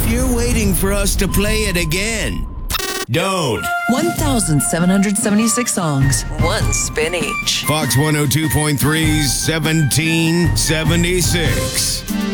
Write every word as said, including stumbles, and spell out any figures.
you're waiting for us to play it again, don't. one thousand seven hundred seventy-six songs, one spin each. Fox one oh two point three, seventeen seventy-six.